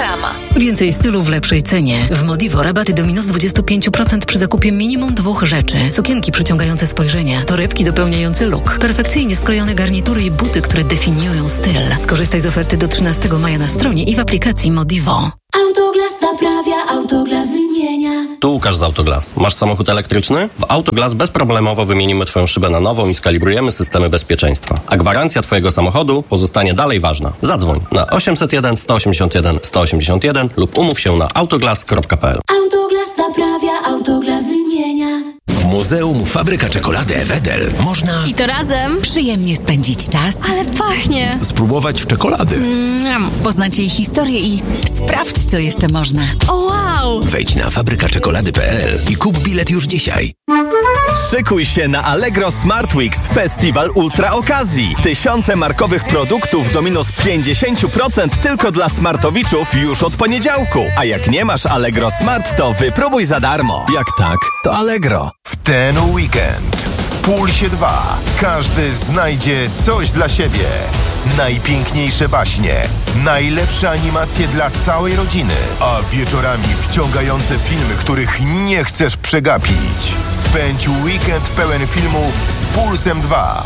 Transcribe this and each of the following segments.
Reklama. Więcej stylu w lepszej cenie. W Modivo rabaty do minus 25% przy zakupie minimum 2 rzeczy. Sukienki przyciągające spojrzenie, torebki dopełniające look, perfekcyjnie skrojone garnitury i buty, które definiują styl. Skorzystaj z oferty do 13 maja na stronie i w aplikacji Modivo. Autoglas naprawia, Autoglas wymienia. Tu Łukasz z Autoglas. Masz samochód elektryczny? W Autoglas bezproblemowo wymienimy Twoją szybę na nową i skalibrujemy systemy bezpieczeństwa. A gwarancja Twojego samochodu pozostanie dalej ważna. Zadzwoń na 801 181 181 lub umów się na autoglas.pl. Autoglas naprawia, Autoglas wymienia. W Muzeum Fabryka Czekolady Wedel można... I to razem Przyjemnie spędzić czas. ale pachnie. spróbować czekolady. Poznać jej historię i sprawdź, co jeszcze można. O wow! Wejdź na fabrykaczekolady.pl i kup bilet już dzisiaj. Szykuj się na Allegro Smart Weeks, festiwal ultra okazji. Tysiące markowych produktów do minus 50% tylko dla smartowiczów już od poniedziałku. A jak nie masz Allegro Smart, to wypróbuj za darmo. Jak tak, to Allegro. W ten weekend w Pulsie 2 każdy znajdzie coś dla siebie. Najpiękniejsze baśnie, najlepsze animacje dla całej rodziny, a wieczorami wciągające filmy, których nie chcesz przegapić. Spędź weekend pełen filmów z Pulsem 2.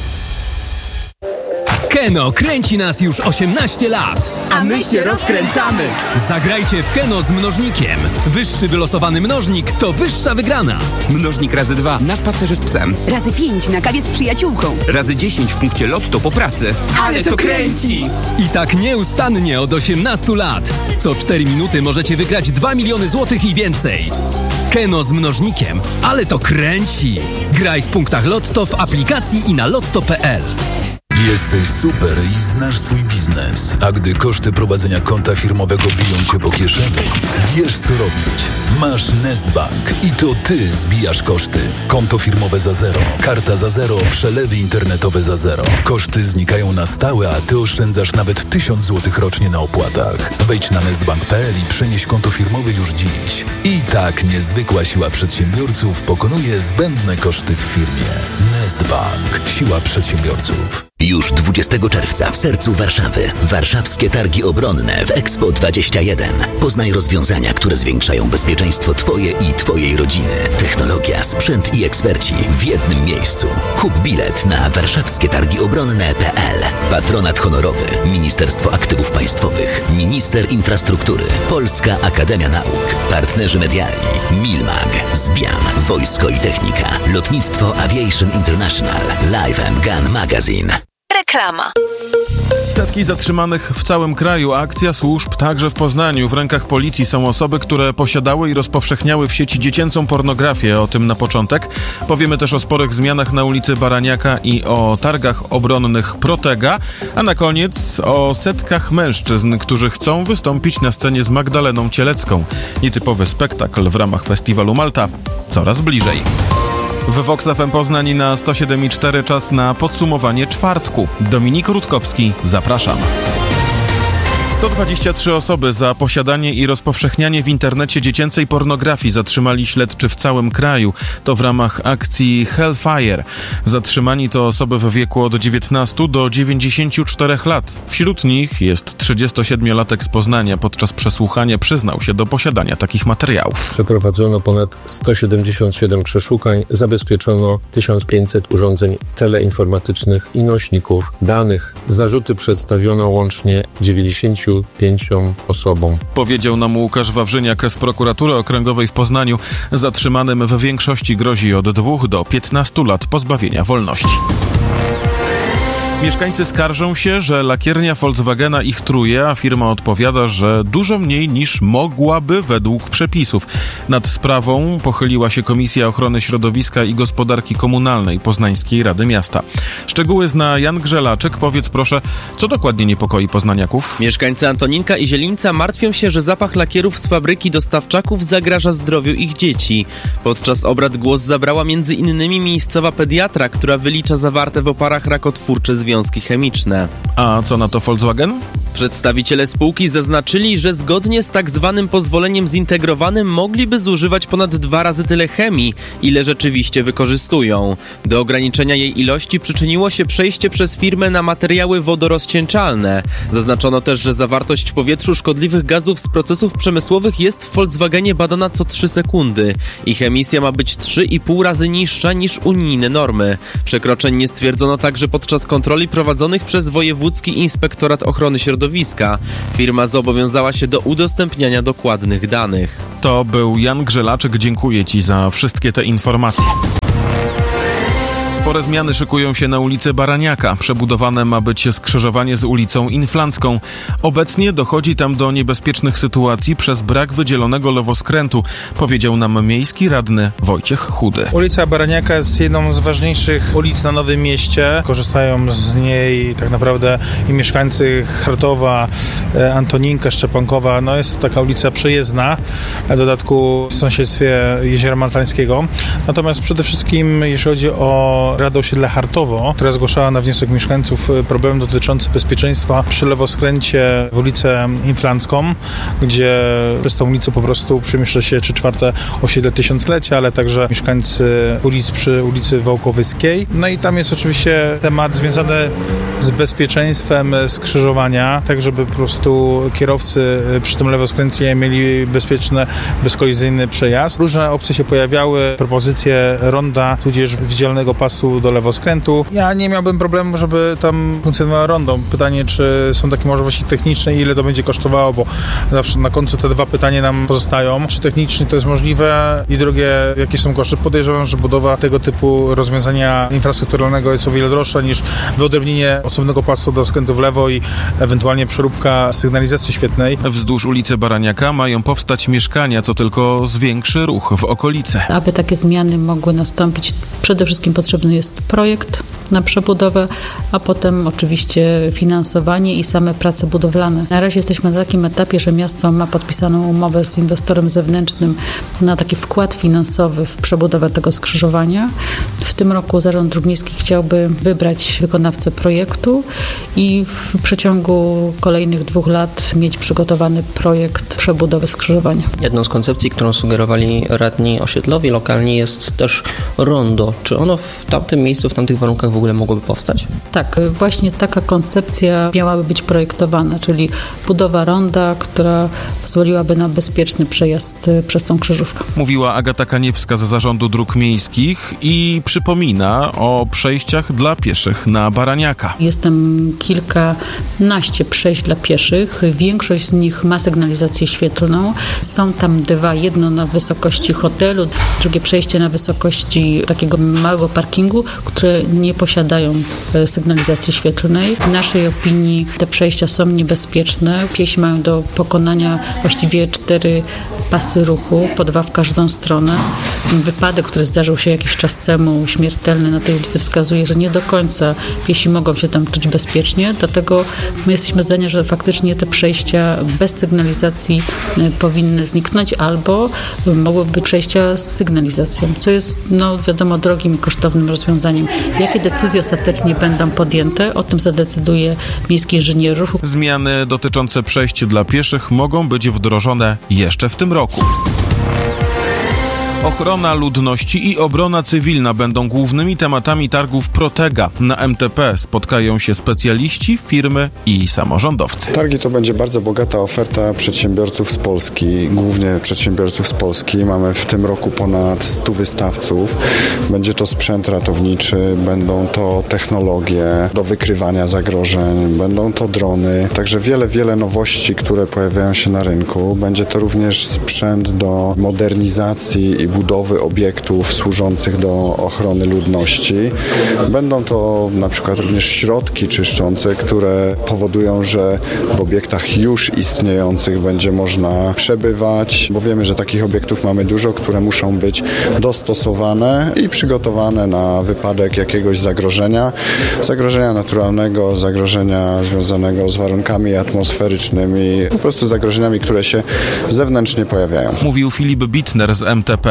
Keno kręci nas już 18 lat. A my się rozkręcamy. Zagrajcie w Keno z mnożnikiem. Wyższy wylosowany mnożnik to wyższa wygrana. Mnożnik razy 2 na spacerze z psem. Razy 5 na kawie z przyjaciółką. Razy 10 w punkcie lotto po pracy. Ale to kręci! I tak nieustannie od 18 lat. Co 4 minuty możecie wygrać 2 miliony złotych i więcej. Keno z mnożnikiem. Ale to kręci. Graj w punktach Lotto w aplikacji i na lotto.pl. Jesteś super i znasz swój biznes. A gdy koszty prowadzenia konta firmowego biją cię po kieszeni, wiesz co robić. Masz Nestbank i to ty zbijasz koszty. Konto firmowe za zero, karta za zero, przelewy internetowe za zero. Koszty znikają na stałe, a ty oszczędzasz nawet 1000 zł rocznie na opłatach. Wejdź na nestbank.pl i przenieś konto firmowe już dziś. I tak niezwykła siła przedsiębiorców pokonuje zbędne koszty w firmie. Nestbank. Siła przedsiębiorców. Już 20 czerwca w sercu Warszawy. Warszawskie Targi Obronne w Expo 21. Poznaj rozwiązania, które zwiększają bezpieczeństwo Twoje i Twojej rodziny. Technologia, sprzęt i eksperci w jednym miejscu. Kup bilet na warszawskietargiobronne.pl. Patronat honorowy Ministerstwo Aktywów Państwowych, Minister Infrastruktury, Polska Akademia Nauk, partnerzy medialni Milmag, Zbian, Wojsko i Technika, Lotnictwo Aviation International, Life & Gun Magazine. Reklama. Setki zatrzymanych w całym kraju, akcja służb także w Poznaniu. W rękach policji są osoby, które posiadały i rozpowszechniały w sieci dziecięcą pornografię. O tym na początek. Powiemy też o sporych zmianach na ulicy Baraniaka i o targach obronnych Protega. A na koniec o setkach mężczyzn, którzy chcą wystąpić na scenie z Magdaleną Cielecką. Nietypowy spektakl w ramach festiwalu Malta. Coraz bliżej. W Vox FM Poznań na 107,4 czas na podsumowanie czwartku. Dominik Rutkowski, zapraszam. 123 osoby za posiadanie i rozpowszechnianie w internecie dziecięcej pornografii zatrzymali śledczy w całym kraju. To w ramach akcji Hellfire. Zatrzymani to osoby w wieku od 19 do 94 lat. Wśród nich jest 37-latek z Poznania. Podczas przesłuchania przyznał się do posiadania takich materiałów. Przeprowadzono ponad 177 przeszukań, zabezpieczono 1500 urządzeń teleinformatycznych i nośników danych. Zarzuty przedstawiono łącznie 95 osobom. Powiedział nam Łukasz Wawrzyniak z Prokuratury Okręgowej w Poznaniu. Zatrzymanym w większości grozi od 2 do 15 lat pozbawienia wolności. Mieszkańcy skarżą się, że lakiernia Volkswagena ich truje, a firma odpowiada, że dużo mniej niż mogłaby według przepisów. Nad sprawą pochyliła się Komisja Ochrony Środowiska i Gospodarki Komunalnej Poznańskiej Rady Miasta. Szczegóły zna Jan Grzelaczek. Powiedz proszę, co dokładnie niepokoi poznaniaków? Mieszkańcy Antoninka i Zielińca martwią się, że zapach lakierów z fabryki dostawczaków zagraża zdrowiu ich dzieci. Podczas obrad głos zabrała m.in. miejscowa pediatra, która wylicza zawarte w oparach rakotwórcze związki związki chemiczne. A co na to Volkswagen? Przedstawiciele spółki zaznaczyli, że zgodnie z tak zwanym pozwoleniem zintegrowanym mogliby zużywać ponad 2 razy tyle chemii, ile rzeczywiście wykorzystują. Do ograniczenia jej ilości przyczyniło się przejście przez firmę na materiały wodorozcieńczalne. Zaznaczono też, że zawartość w powietrzu szkodliwych gazów z procesów przemysłowych jest w Volkswagenie badana co 3 sekundy. Ich emisja ma być 3,5 razy niższa niż unijne normy. Przekroczeń nie stwierdzono także podczas kontroli prowadzonych przez Wojewódzki Inspektorat Ochrony Środowiska. Firma zobowiązała się do udostępniania dokładnych danych. To był Jan Grzelaczek. Dziękuję Ci za wszystkie te informacje. Spore zmiany szykują się na ulicy Baraniaka. Przebudowane ma być skrzyżowanie z ulicą Inflancką. Obecnie dochodzi tam do niebezpiecznych sytuacji przez brak wydzielonego lewoskrętu, powiedział nam miejski radny Wojciech Chudy. Ulica Baraniaka jest jedną z ważniejszych ulic na Nowym Mieście. Korzystają z niej tak naprawdę i mieszkańcy Chartowa, Antoninka, Szczepankowa. No jest to taka ulica przejezdna, w dodatku w sąsiedztwie Jeziora Maltańskiego. Natomiast przede wszystkim, jeśli chodzi o Rada Osiedla Chartowo, która zgłaszała na wniosek mieszkańców problem dotyczący bezpieczeństwa przy lewoskręcie w ulicę Inflancką, gdzie przez tą ulicę po prostu przemieszcza się 3/4 osiedle Tysiąclecia, ale także mieszkańcy ulic przy ulicy Wałkowyskiej. No i tam jest oczywiście temat związany z bezpieczeństwem skrzyżowania, tak żeby po prostu kierowcy przy tym lewoskręcie mieli bezpieczny, bezkolizyjny przejazd. Różne opcje się pojawiały, propozycje ronda, tudzież wydzielonego pasu do lewoskrętu. Ja nie miałbym problemu, żeby tam funkcjonowało rondo. Pytanie, czy są takie możliwości techniczne i ile to będzie kosztowało, bo zawsze na końcu te dwa pytania nam pozostają. Czy technicznie to jest możliwe i drugie, jakie są koszty? Podejrzewam, że budowa tego typu rozwiązania infrastrukturalnego jest o wiele droższa niż wyodrębnienie osobnego pasu do skrętu w lewo i ewentualnie przeróbka sygnalizacji świetlnej. Wzdłuż ulicy Baraniaka mają powstać mieszkania, co tylko zwiększy ruch w okolicy. Aby takie zmiany mogły nastąpić, przede wszystkim potrzebny jest projekt na przebudowę, a potem oczywiście finansowanie i same prace budowlane. Na razie jesteśmy na takim etapie, że miasto ma podpisaną umowę z inwestorem zewnętrznym na taki wkład finansowy w przebudowę tego skrzyżowania. W tym roku Zarząd Dróg Miejskich chciałby wybrać wykonawcę projektu i w przeciągu kolejnych 2 lat mieć przygotowany projekt przebudowy skrzyżowania. Jedną z koncepcji, którą sugerowali radni osiedlowi lokalni, jest też rondo. Czy ono w tamtym miejscu, w tamtych warunkach w ogóle mogłoby powstać? Tak, właśnie taka koncepcja miałaby być projektowana, czyli budowa ronda, która pozwoliłaby na bezpieczny przejazd przez tą krzyżówkę. Mówiła Agata Kaniewska z Zarządu Dróg Miejskich i przypomina o przejściach dla pieszych na Baraniaka. Jest tam kilkanaście przejść dla pieszych. Większość z nich ma sygnalizację świetlną. Są tam 2, jedno na wysokości hotelu, drugie przejście na wysokości takiego małego parkingu, które nie posiadają sygnalizacji świetlnej. W naszej opinii te przejścia są niebezpieczne. Piesi mają do pokonania właściwie 4 pasy ruchu, po 2 w każdą stronę. Wypadek, który zdarzył się jakiś czas temu, śmiertelny na tej ulicy, wskazuje, że nie do końca piesi mogą się tam czuć bezpiecznie, dlatego my jesteśmy zdania, że faktycznie te przejścia bez sygnalizacji powinny zniknąć albo mogłyby być przejścia z sygnalizacją, co jest, wiadomo, drogim i kosztownym rozwiązaniem. Jakie decyzje ostatecznie będą podjęte, o tym zadecyduje miejski inżynier ruchu. Zmiany dotyczące przejść dla pieszych mogą być wdrożone jeszcze w tym roku. Ochrona ludności i obrona cywilna będą głównymi tematami targów Protega. Na MTP spotkają się specjaliści, firmy i samorządowcy. Targi to będzie bardzo bogata oferta przedsiębiorców z Polski, głównie przedsiębiorców z Polski. Mamy w tym roku ponad 100 wystawców. Będzie to sprzęt ratowniczy, będą to technologie do wykrywania zagrożeń, będą to drony. Także wiele nowości, które pojawiają się na rynku. Będzie to również sprzęt do modernizacji i budowy obiektów służących do ochrony ludności. Będą to na przykład również środki czyszczące, które powodują, że w obiektach już istniejących będzie można przebywać, bo wiemy, że takich obiektów mamy dużo, które muszą być dostosowane i przygotowane na wypadek jakiegoś zagrożenia naturalnego, zagrożenia związanego z warunkami atmosferycznymi, po prostu zagrożeniami, które się zewnętrznie pojawiają. Mówił Filip Bitner z MTP.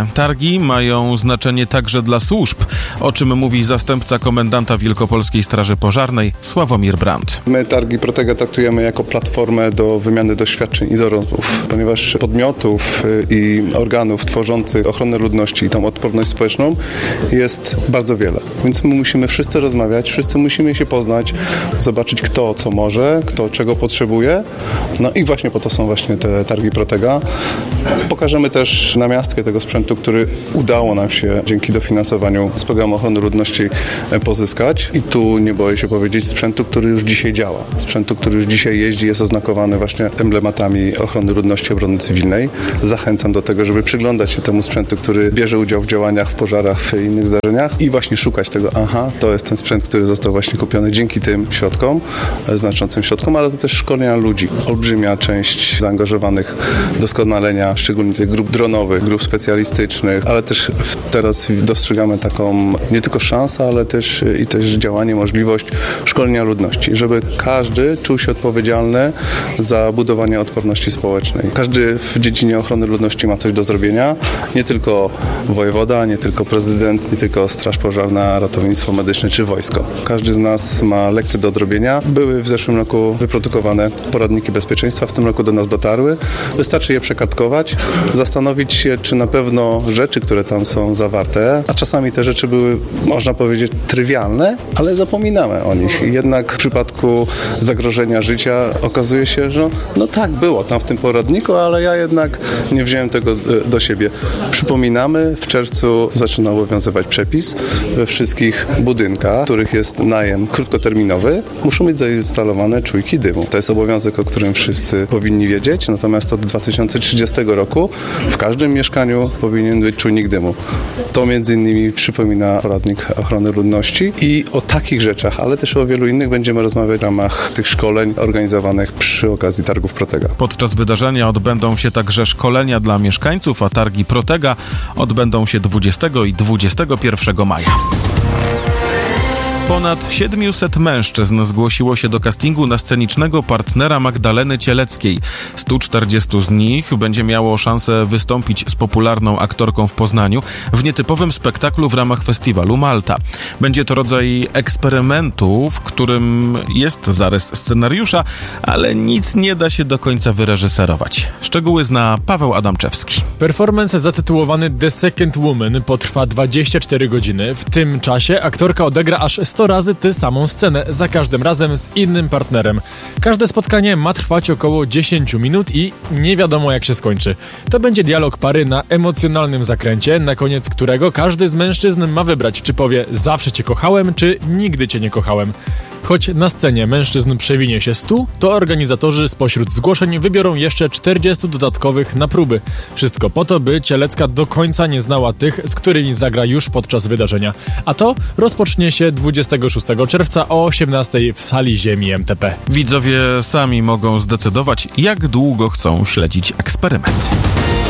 tyle. Targi mają znaczenie także dla służb, o czym mówi zastępca komendanta Wielkopolskiej Straży Pożarnej Sławomir Brandt. My targi Protega traktujemy jako platformę do wymiany doświadczeń i dorobków, ponieważ podmiotów i organów tworzących ochronę ludności i tą odporność społeczną jest bardzo wiele. Więc my musimy wszyscy rozmawiać, wszyscy musimy się poznać, zobaczyć kto co może, kto czego potrzebuje. No i właśnie po to są właśnie te targi Protega. Pokażemy też namiastkę tego sprzętu, który udało nam się dzięki dofinansowaniu z programu ochrony ludności pozyskać. I tu nie boję się powiedzieć sprzętu, który już dzisiaj działa. Sprzętu, który już dzisiaj jeździ, jest oznakowany właśnie emblematami ochrony ludności, obrony cywilnej. Zachęcam do tego, żeby przyglądać się temu sprzętu, który bierze udział w działaniach, w pożarach, w innych zdarzeniach i właśnie szukać tego, to jest ten sprzęt, który został właśnie kupiony dzięki tym środkom, znaczącym środkom, ale to też szkolenia ludzi. Olbrzymia część zaangażowanych doskonalenia, szczególnie tych grup dronowych, grup specjalistycznych, ale też teraz dostrzegamy taką nie tylko szansę, ale też działanie, możliwość szkolenia ludności, żeby każdy czuł się odpowiedzialny za budowanie odporności społecznej. Każdy w dziedzinie ochrony ludności ma coś do zrobienia, nie tylko wojewoda, nie tylko prezydent, nie tylko straż pożarna, ratownictwo medyczne czy wojsko. Każdy z nas ma lekcje do odrobienia. Były w zeszłym roku wyprodukowane poradniki bezpieczeństwa, w tym roku do nas dotarły. Wystarczy je przekartkować, zastanowić się, czy na pewno rzeczy, które tam są zawarte, a czasami te rzeczy były, można powiedzieć, trywialne, ale zapominamy o nich. I jednak w przypadku zagrożenia życia okazuje się, że no tak, było tam w tym poradniku, ale ja jednak nie wziąłem tego do siebie. Przypominamy, w czerwcu zaczyna obowiązywać przepis. We wszystkich budynkach, w których jest najem krótkoterminowy, muszą być zainstalowane czujki dymu. To jest obowiązek, o którym wszyscy powinni wiedzieć, natomiast od 2030 roku w każdym mieszkaniu powinien być czujnik dymu. To między innymi przypomina poradnik ochrony ludności i o takich rzeczach, ale też o wielu innych będziemy rozmawiać w ramach tych szkoleń organizowanych przy okazji targów Protega. Podczas wydarzenia odbędą się także szkolenia dla mieszkańców, a targi Protega odbędą się 20 i 21 maja. Ponad 700 mężczyzn zgłosiło się do castingu na scenicznego partnera Magdaleny Cieleckiej. 140 z nich będzie miało szansę wystąpić z popularną aktorką w Poznaniu w nietypowym spektaklu w ramach festiwalu Malta. Będzie to rodzaj eksperymentu, w którym jest zarys scenariusza, ale nic nie da się do końca wyreżyserować. Szczegóły zna Paweł Adamczewski. Performance zatytułowany The Second Woman potrwa 24 godziny. W tym czasie aktorka odegra aż 100 razy tę samą scenę, za każdym razem z innym partnerem. Każde spotkanie ma trwać około 10 minut i nie wiadomo jak się skończy. To będzie dialog pary na emocjonalnym zakręcie, na koniec którego każdy z mężczyzn ma wybrać, czy powie zawsze cię kochałem, czy nigdy cię nie kochałem. Choć na scenie mężczyzn przewinie się 100, to organizatorzy spośród zgłoszeń wybiorą jeszcze 40 dodatkowych na próby. Wszystko po to, by Cielecka do końca nie znała tych, z którymi zagra już podczas wydarzenia. A to rozpocznie się 26 czerwca o 18 w sali ziemi MTP. Widzowie sami mogą zdecydować, jak długo chcą śledzić eksperyment.